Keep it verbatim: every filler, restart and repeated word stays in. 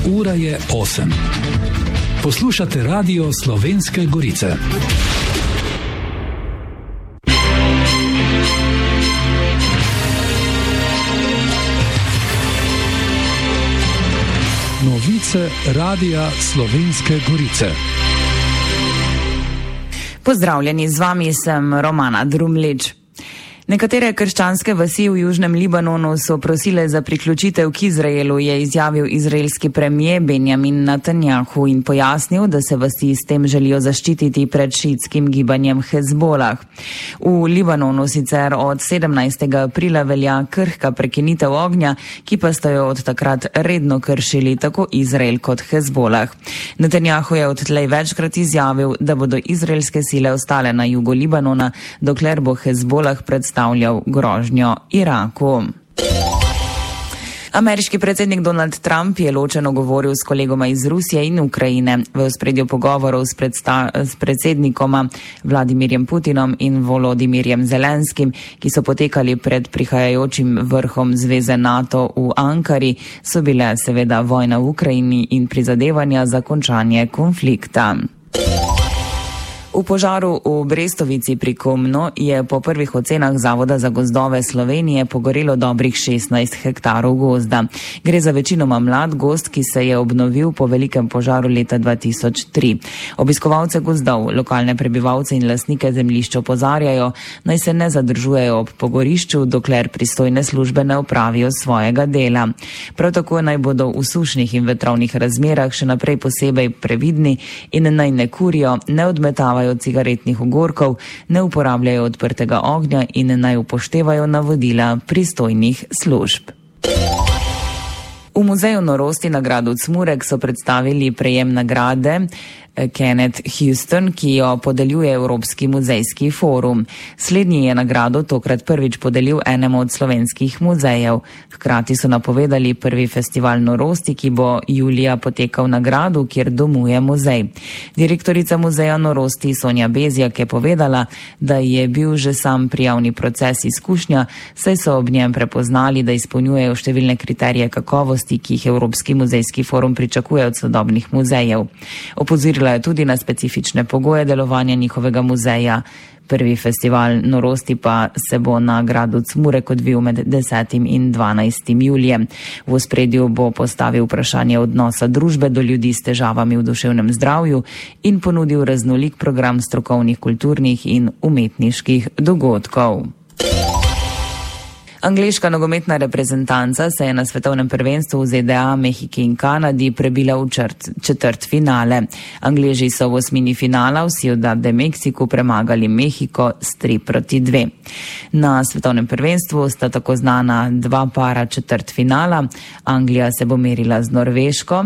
Ura je osem. Poslušate Radio Slovenske Gorice. Novice Radia Slovenske Gorice. Pozdravljeni, z vami sem Romana Drumlič. Nekatere krščanske vasi v južnem Libanonu so prosile za priključitev k Izraelu, je izjavil izraelski premier Benjamin Netanjahu in pojasnil, da se vasi s tem želijo zaščititi pred šiitskim gibanjem Hezbolah. V Libanonu sicer od sedemnajstega aprila velja krhka prekinitev ognja, ki pa sta jo od takrat redno kršili tako Izrael kot Hezbolah. Netanjahu je odtlej večkrat izjavil, da bodo izraelske sile ostale na jugu Libanona, dokler bo Hezbolah predstavljal predstavljal grožnjo Iraku. Ameriški predsednik Donald Trump je ločeno govoril s kolegoma iz Rusije in Ukrajine. V ospredju pogovorov s, predsta- s predsednikoma Vladimirjem Putinom in Volodimirjem Zelenskim, ki so potekali pred prihajajočim vrhom zveze NATO v Ankari, so bile seveda vojna v Ukrajini in prizadevanja za končanje konflikta. V požaru v Brestovici pri Komnu je po prvih ocenah Zavoda za gozdove Slovenije pogorelo dobrih šestnajst hektarov gozda. Gre za večinoma mlad gozd, ki se je obnovil po velikem požaru leta dva tisoč tri. Obiskovalce gozdov, lokalne prebivalce in lastnike zemljišč opozarjajo, naj se ne zadržujejo ob pogorišču, dokler pristojne službe ne opravijo svojega dela. Prav tako naj bodo v sušnih in vetrovnih razmerah še naprej posebej previdni in naj ne kurijo, ne odmetavajo od cigaretnih ogorkov, ne uporabljajo odprtega ognja in naj upoštevajo navodila pristojnih služb. V Muzeju norosti na gradu Cmurek so predstavili prejem nagrade Kenneth Houston, ki jo podeljuje Evropski muzejski forum. Slednji je nagrado tokrat prvič podelil enemu od slovenskih muzejev. Hkrati so napovedali prvi festival norosti, ki bo julija potekal na gradu, kjer domuje muzej. Direktorica Muzeja norosti Sonja Bezjak je povedala, da je bil že sam prijavni proces izkušnja, saj so ob njem prepoznali, da izpolnjujejo številne kriterije kakovosti, ki jih Evropski muzejski forum pričakuje od sodobnih muzejev. Opozorila je tudi na specifične pogoje delovanja njihovega muzeja. Prvi festival norosti pa se bo na gradu Cmurek odvil med desetim in dvanajstim julijem. V ospredju bo postavil vprašanje odnosa družbe do ljudi s težavami v duševnem zdravju in ponudil raznolik program strokovnih, kulturnih in umetniških dogodkov. Angleška nogometna reprezentanca se je na svetovnem prvenstvu v Z D A, Mehiki in Kanadi prebila v črt, četrt finale. Angleži so v osmini finala v Ciudad de Mexico premagali Mehiko s tri proti dve. Na svetovnem prvenstvu sta tako znana dva para četrt finala. Anglija se bo merila z Norveško,